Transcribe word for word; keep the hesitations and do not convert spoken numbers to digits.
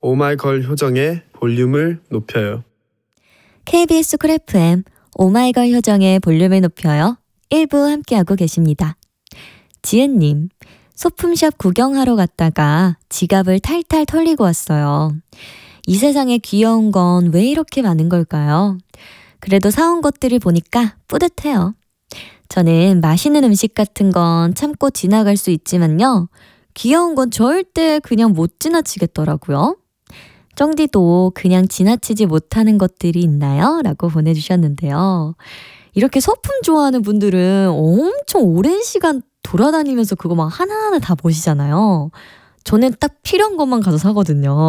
오마이걸 효정의 볼륨을 높여요. 케이비에스 쿨 에프엠 오마이걸 효정의 볼륨을 높여요. 일 부 함께하고 계십니다. 지은님, 소품샵 구경하러 갔다가 지갑을 탈탈 털리고 왔어요. 이 세상에 귀여운 건 왜 이렇게 많은 걸까요? 그래도 사온 것들을 보니까 뿌듯해요. 저는 맛있는 음식 같은 건 참고 지나갈 수 있지만요. 귀여운 건 절대 그냥 못 지나치겠더라고요. 쩡디도 그냥 지나치지 못하는 것들이 있나요? 라고 보내주셨는데요. 이렇게 소품 좋아하는 분들은 엄청 오랜 시간 돌아다니면서 그거 막 하나하나 다 보시잖아요. 저는 딱 필요한 것만 가서 사거든요.